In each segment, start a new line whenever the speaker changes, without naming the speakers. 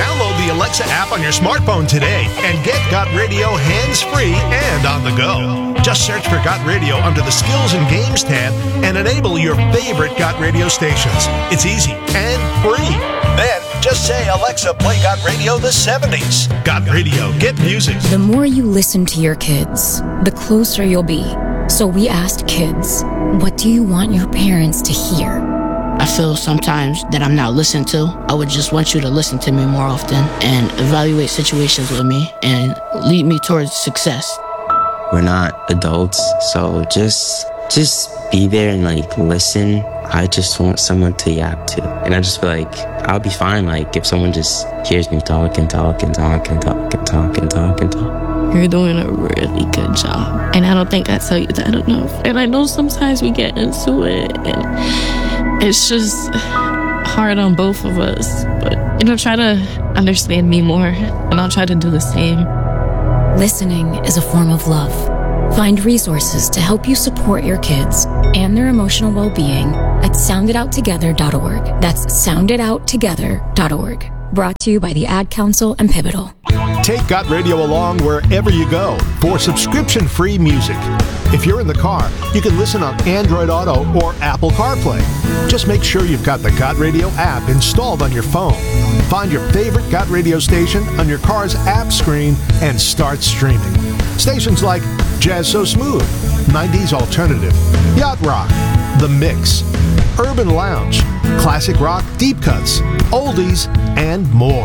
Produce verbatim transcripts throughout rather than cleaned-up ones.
Download the Alexa app on your smartphone today and get Got Radio hands-free and on the go. Just search for Got Radio under the Skills and Games tab and enable your favorite Got Radio stations. It's easy and free. Then just say, Alexa, play Got Radio the seventies. Got Radio, get music.
The more you listen to your kids, the closer you'll be. So we asked kids, what do you want your parents to hear?
I feel sometimes that I'm not listened to. I would just want you to listen to me more often and evaluate situations with me and lead me towards success.
We're not adults, so just just be there and like listen. I just want someone to yap to. And I just feel like I'll be fine like if someone just hears me talk and talk and talk and talk and talk and talk and talk.
You're doing a really good job. And I don't think I tell you that enough. And I know sometimes we get into it and it's just hard on both of us. But, you know, try to understand me more and I'll try to do the same.
Listening is a form of love. Find resources to help you support your kids and their emotional well-being at sound it out together dot org. That's sound it out together dot org. Brought to you by the Ad Council and Pivotal.
Take Got Radio along wherever you go for subscription-free music. If you're in the car, you can listen on Android Auto or Apple CarPlay. Just make sure you've got the Got Radio app installed on your phone. Find your favorite Got Radio station on your car's app screen and start streaming. Stations like Jazz So Smooth, nineties Alternative, Yacht Rock, The Mix, Urban Lounge, Classic Rock Deep Cuts, Oldies, and more.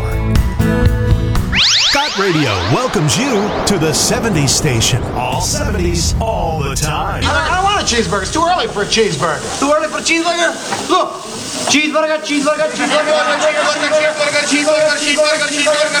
Got Radio welcomes you to the seventies station. All seventies, all the time.
I don't want a cheeseburger. It's too early for a cheeseburger. Too early for a cheeseburger? Look. Cheeseburger, cheeseburger, cheeseburger, cheeseburger, cheeseburger, cheeseburger, cheeseburger, cheeseburger, cheeseburger,